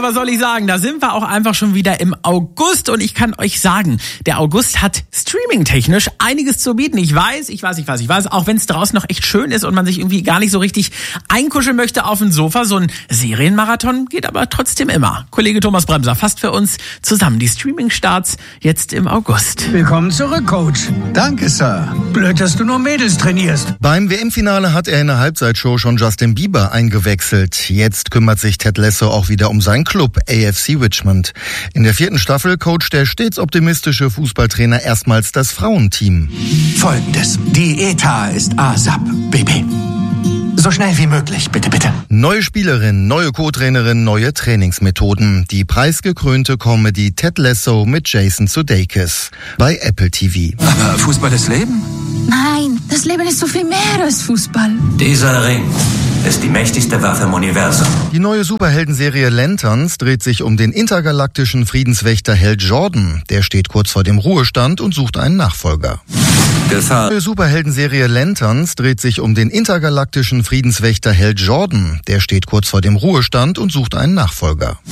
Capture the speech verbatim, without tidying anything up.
was soll ich sagen? Da sind wir auch einfach schon wieder im August und ich kann euch sagen, der August hat streaming-technisch einiges zu bieten. Ich weiß, ich weiß, ich weiß, ich weiß, auch wenn es draußen noch echt schön ist und man sich irgendwie gar nicht so richtig einkuscheln möchte auf dem Sofa, so ein Serienmarathon geht aber trotzdem immer. Kollege Thomas Bremser fasst für uns zusammen die Streaming-Starts jetzt im August. Willkommen zurück, Coach. Danke, Sir. Blöd, dass du nur Mädels trainierst. Beim W M-Finale hat er in der Halbzeitshow schon Justin Bieber eingewechselt. Jetzt kümmert sich Ted Lasso auch wieder um seinen Club A F C Richmond. In der vierten Staffel coacht der stets optimistische Fußballtrainer erstmals das Frauenteam. Folgendes. Die E T A ist ASAP, Baby. So schnell wie möglich, bitte, bitte. Neue Spielerin, neue Co-Trainerin, neue Trainingsmethoden. Die preisgekrönte Comedy Ted Lasso mit Jason Sudeikis bei Apple T V. Aber Fußball ist Leben? Nein, das Leben ist so viel mehr als Fußball. Dieser Ring ist die mächtigste Waffe im Universum. Die neue Superheldenserie Lanterns dreht sich um den intergalaktischen Friedenswächter Hal Jordan. Der steht kurz vor dem Ruhestand und sucht einen Nachfolger. Gefahr. Die neue Superheldenserie Lanterns dreht sich um den intergalaktischen Friedenswächter Hal Jordan. Der steht kurz vor dem Ruhestand und sucht einen Nachfolger.